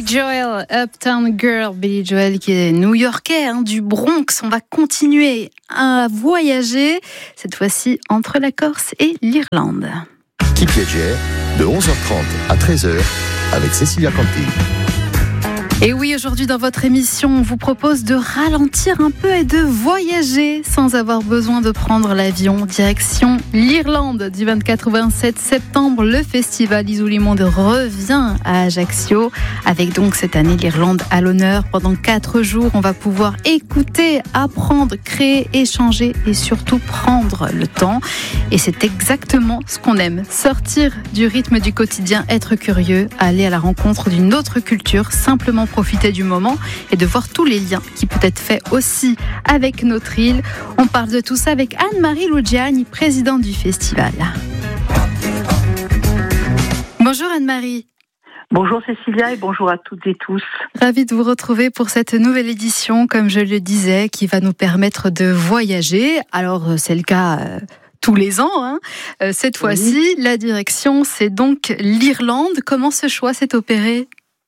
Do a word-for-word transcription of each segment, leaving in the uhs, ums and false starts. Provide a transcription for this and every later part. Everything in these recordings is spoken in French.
Joel, Uptown Girl. Billy Joel qui est new-yorkais, hein, du Bronx. On va continuer à voyager, cette fois-ci entre la Corse et l'Irlande. Qui piégait de onze heures trente à treize heures avec Cécilia Canty. Et oui, aujourd'hui dans votre émission, on vous propose de ralentir un peu et de voyager sans avoir besoin de prendre l'avion. Direction l'Irlande du vingt-quatre au vingt-sept septembre. Le festival Isolimond revient à Ajaccio avec donc cette année l'Irlande à l'honneur. Pendant quatre jours, on va pouvoir écouter, apprendre, créer, échanger et surtout prendre le temps. Et c'est exactement ce qu'on aime. Sortir du rythme du quotidien, être curieux, aller à la rencontre d'une autre culture, simplement profiter du moment et de voir tous les liens qui peuvent être faits aussi avec notre île. On parle de tout ça avec Anne-Marie Lugiani, présidente du festival. Bonjour Anne-Marie. Bonjour Cécilia et bonjour à toutes et tous. Ravie de vous retrouver pour cette nouvelle édition, comme je le disais, qui va nous permettre de voyager. Alors c'est le cas euh, tous les ans. Hein. Euh, cette oui. fois-ci, la direction, c'est donc l'Irlande. Comment ce choix s'est opéré ?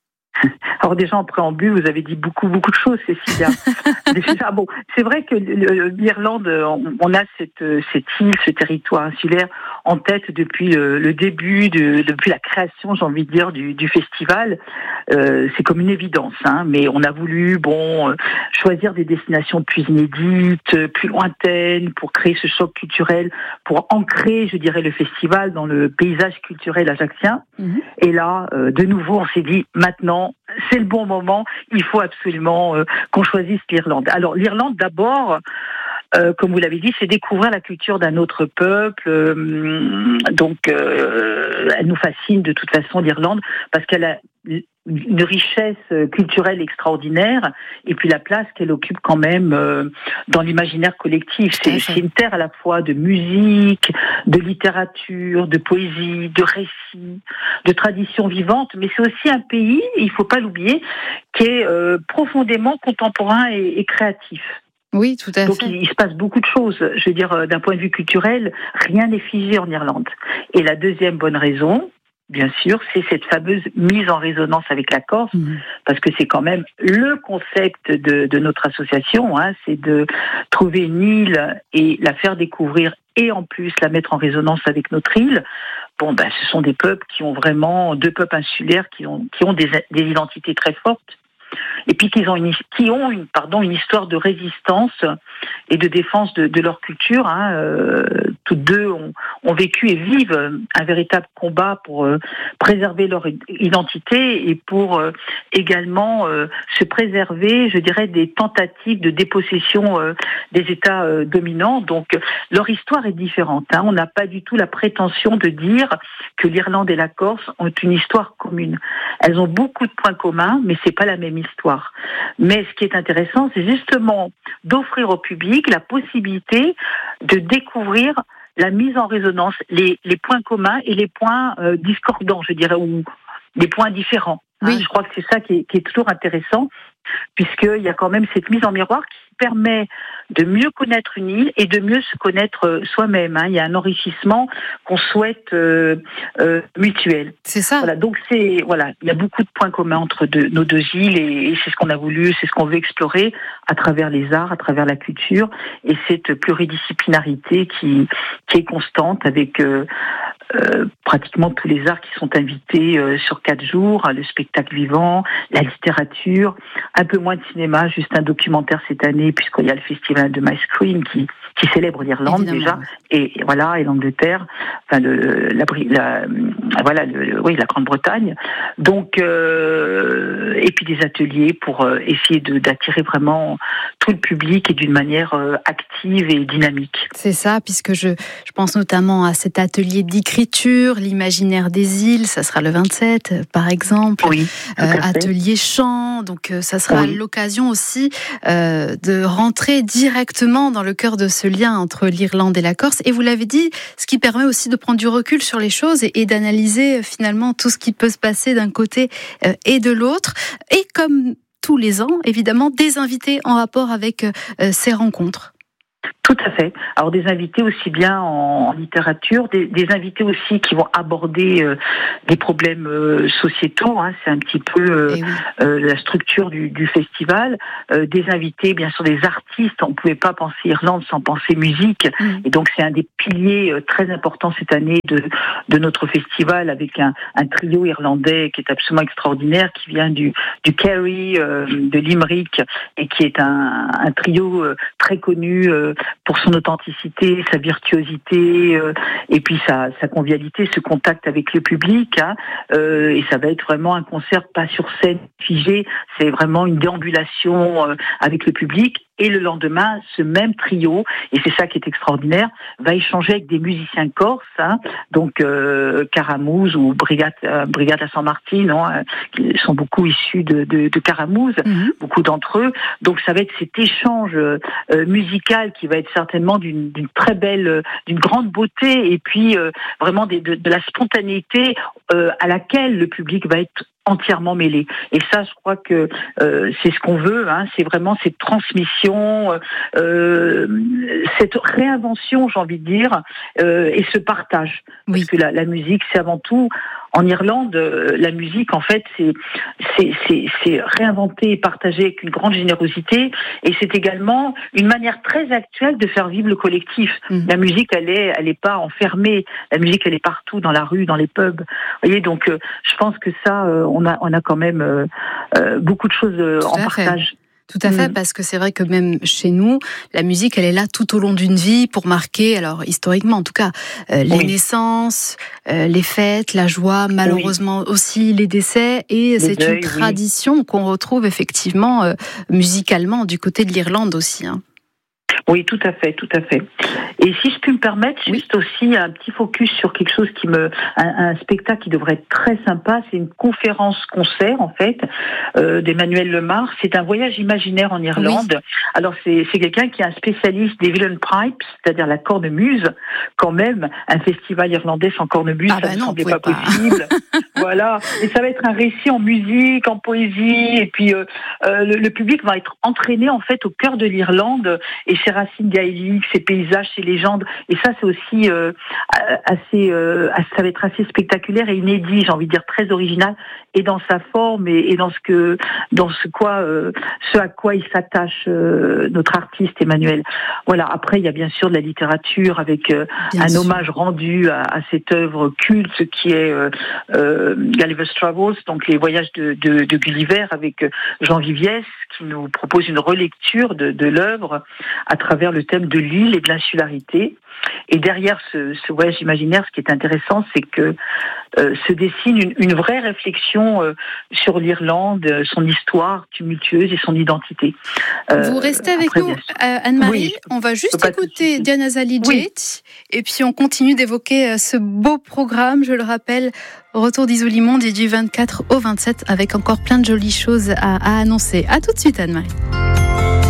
Alors déjà en préambule, vous avez dit beaucoup beaucoup de choses, Cécilia. Déjà, bon, c'est vrai que l'Irlande, on a cette cette île, ce territoire insulaire en tête depuis le, le début, de, depuis la création, j'ai envie de dire, du, du festival. Euh, c'est comme une évidence, hein, mais on a voulu, bon, choisir des destinations plus inédites, plus lointaines, pour créer ce choc culturel, pour ancrer, je dirais, le festival dans le paysage culturel ajaccien. Mmh. Et là, euh, de nouveau, on s'est dit, maintenant, c'est le bon moment, il faut absolument euh, qu'on choisisse l'Irlande. Alors, l'Irlande, d'abord, euh, comme vous l'avez dit, c'est découvrir la culture d'un autre peuple. Euh, donc, euh, elle nous fascine de toute façon, l'Irlande, parce qu'elle a une richesse culturelle extraordinaire, et puis la place qu'elle occupe quand même euh, dans l'imaginaire collectif. C'est, c'est une terre à la fois de musique, de littérature, de poésie, de récits, de traditions vivantes, mais c'est aussi un pays, il ne faut pas l'oublier, qui est euh, profondément contemporain et, et créatif. Oui, tout à Donc, fait. Donc il, il se passe beaucoup de choses. Je veux dire, d'un point de vue culturel, rien n'est figé en Irlande. Et la deuxième bonne raison, bien sûr, c'est cette fameuse mise en résonance avec la Corse, mmh. parce que c'est quand même le concept de, de notre association, hein, c'est de trouver une île et la faire découvrir et en plus la mettre en résonance avec notre île. Bon, ben, ce sont des peuples qui ont vraiment, deux peuples insulaires qui ont, qui ont des, des identités très fortes. Et puis qu'ils ont une, qui ont une, pardon, une histoire de résistance et de défense de, de leur culture. Hein. Euh, toutes deux ont, ont vécu et vivent un véritable combat pour euh, préserver leur identité et pour euh, également euh, se préserver, je dirais, des tentatives de dépossession euh, des États euh, dominants. Donc, leur histoire est différente. Hein. On n'a pas du tout la prétention de dire que l'Irlande et la Corse ont une histoire commune. Elles ont beaucoup de points communs, mais c'est pas la même histoire. Mais ce qui est intéressant, c'est justement d'offrir au public la possibilité de découvrir la mise en résonance, les, les points communs et les points euh, discordants, je dirais, ou les points différents. Oui. Hein, je crois que c'est ça qui est, qui est toujours intéressant, puisqu'il y a quand même cette mise en miroir qui permet de mieux connaître une île et de mieux se connaître soi-même. Hein. Il y a un enrichissement qu'on souhaite euh, euh, mutuel. C'est ça. Voilà, donc c'est voilà, il y a beaucoup de points communs entre deux, nos deux îles et, et c'est ce qu'on a voulu, c'est ce qu'on veut explorer à travers les arts, à travers la culture et cette pluridisciplinarité qui qui est constante avec euh, Euh, pratiquement tous les arts qui sont invités euh, sur quatre jours, le spectacle vivant, la littérature, un peu moins de cinéma, juste un documentaire cette année puisqu'il y a le festival de My Screen qui qui célèbre l'Irlande Évidemment. déjà et, et voilà et l'Angleterre, enfin le la, la voilà le, oui la Grande-Bretagne. Donc euh, et puis des ateliers pour euh, essayer de d'attirer vraiment tout le public et d'une manière euh, active et dynamique. C'est ça, puisque je je pense notamment à cet atelier d'écriture, l'imaginaire des îles, ça sera le vingt-sept par exemple. Oui. Euh, atelier chant, donc euh, ça sera oui. l'occasion aussi euh, de rentrer directement dans le cœur de ce lien entre l'Irlande et la Corse. Et vous l'avez dit, ce qui permet aussi de prendre du recul sur les choses et, et d'analyser finalement tout ce qui peut se passer d'un côté euh, et de l'autre. Et comme tous les ans, évidemment, des invités en rapport avec euh, ces rencontres. Tout Tout à fait. Alors des invités aussi bien en, en littérature, des, des invités aussi qui vont aborder euh, des problèmes euh, sociétaux. Hein, c'est un petit peu euh, oui. euh, la structure du, du festival. Euh, des invités, bien sûr, des artistes. On ne pouvait pas penser Irlande sans penser musique. Mmh. Et donc c'est un des piliers euh, très importants cette année de, de notre festival, avec un, un trio irlandais qui est absolument extraordinaire, qui vient du, du Kerry, euh, de Limerick, et qui est un, un trio euh, très connu euh, pour son authenticité, sa virtuosité euh, et puis sa, sa convivialité, ce contact avec le public. Hein, euh, et ça va être vraiment un concert pas sur scène figé, c'est vraiment une déambulation euh, avec le public. Et le lendemain, ce même trio, et c'est ça qui est extraordinaire, va échanger avec des musiciens corses, hein, donc euh, Caramouze ou Brigade, euh, Brigade à Saint-Martin, non, hein, qui sont beaucoup issus de, de, de Caramouze, mm-hmm. beaucoup d'entre eux. Donc ça va être cet échange euh, musical qui va être certainement d'une, d'une très belle, d'une grande beauté, et puis euh, vraiment des, de, de la spontanéité euh, à laquelle le public va être entièrement mêlé. Et ça, je crois que euh, c'est ce qu'on veut, hein, c'est vraiment cette transmission, euh, cette réinvention, j'ai envie de dire, euh, et ce partage. Oui. Parce que la, la musique, c'est avant tout... En Irlande, la musique, en fait, c'est, c'est, c'est, c'est réinventé et partagé avec une grande générosité, et c'est également une manière très actuelle de faire vivre le collectif. Mmh. La musique, elle est, elle est pas enfermée. La musique, elle est partout, dans la rue, dans les pubs. Vous voyez, donc, euh, je pense que ça, euh, on a, on a quand même euh, euh, beaucoup de choses euh, en partage. Fait. Tout à fait, parce que c'est vrai que même chez nous, la musique, elle est là tout au long d'une vie pour marquer, alors historiquement en tout cas, euh, les oui. naissances, euh, les fêtes, la joie, malheureusement oui. aussi les décès, et les c'est deuils, une tradition oui. qu'on retrouve effectivement euh, musicalement du côté de l'Irlande aussi. Hein. Oui, tout à fait, tout à fait. Et si je puis me permettre, oui. juste aussi un petit focus sur quelque chose qui me, un, un spectacle qui devrait être très sympa, c'est une conférence-concert en fait euh, d'Emmanuel Lemar. C'est un voyage imaginaire en Irlande. Oui. Alors c'est, c'est quelqu'un qui est un spécialiste des Villain Pipes, c'est-à-dire la cornemuse. Quand même, un festival irlandais sans cornemuse, ah ça bah ne non, semblait pas, pas possible. Voilà. Et ça va être un récit en musique, en poésie, et puis euh, euh, le, le public va être entraîné en fait au cœur de l'Irlande et ses racines gaéliques, ses paysages, ses légendes, et ça c'est aussi euh, assez, euh, ça va être assez spectaculaire et inédit, j'ai envie de dire très original, et dans sa forme et, et dans ce que, dans ce quoi, euh, ce à quoi il s'attache euh, notre artiste Emmanuel. Voilà. Après il y a bien sûr de la littérature avec euh, un sûr. hommage rendu à, à cette œuvre culte qui est euh, euh, Gulliver's Travels, donc les voyages de, de, de Gulliver, avec Jean Viviès qui nous propose une relecture de, de l'œuvre à travers le thème de l'île et de l'insularité. Et derrière ce, ce voyage imaginaire, ce qui est intéressant, c'est que euh, se dessine une, une vraie réflexion euh, sur l'Irlande, son histoire tumultueuse et son identité. Euh, Vous restez avec après, nous, Anne-Marie. Oui, on va juste écouter Diana Zalijet, oui. et puis on continue d'évoquer ce beau programme, je le rappelle, Retour d'Isolimonde et du vingt-quatre au vingt-sept, avec encore plein de jolies choses à, à annoncer. À tout de suite, Anne-Marie.